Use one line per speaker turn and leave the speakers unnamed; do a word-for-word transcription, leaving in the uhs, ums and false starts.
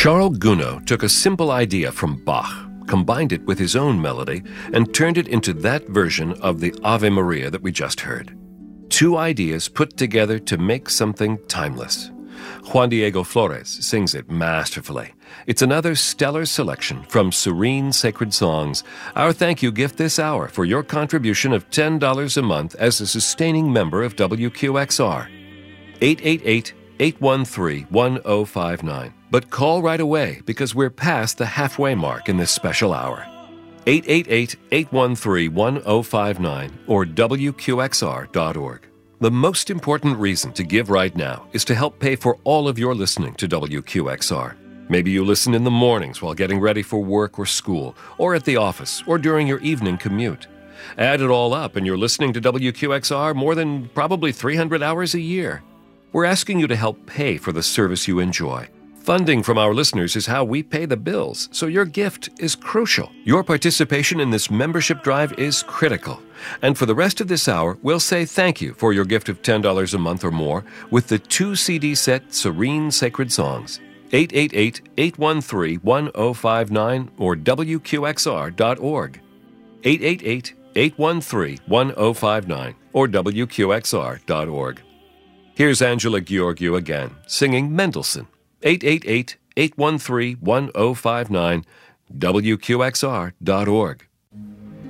Charles Gounod took a simple idea from Bach, combined it with his own melody, and turned it into that version of the Ave Maria that we just heard. Two ideas put together to make something timeless. Juan Diego Flores sings it masterfully. It's another stellar selection from Serene Sacred Songs, our thank you gift this hour for your contribution of ten dollars a month as a sustaining member of W Q X R. eight eight eight, eight one three, one zero five nine. But call right away because we're past the halfway mark in this special hour. eight eight eight, eight one three, one zero five nine or W Q X R dot org. The most important reason to give right now is to help pay for all of your listening to W Q X R. Maybe you listen in the mornings while getting ready for work or school, or at the office, or during your evening commute. Add it all up and you're listening to W Q X R more than probably three hundred hours a year. We're asking you to help pay for the service you enjoy. Funding from our listeners is how we pay the bills, so your gift is crucial. Your participation in this membership drive is critical. And for the rest of this hour, we'll say thank you for your gift of ten dollars a month or more with the two C D set Serene Sacred Songs. eight eight eight, eight one three, one zero five nine or W Q X R dot org. eight eight eight, eight one three, one zero five nine or W Q X R dot org. Here's Angela Gheorghiu again, singing Mendelssohn. eight eight eight, eight one three, one zero five nine, W Q X R dot org.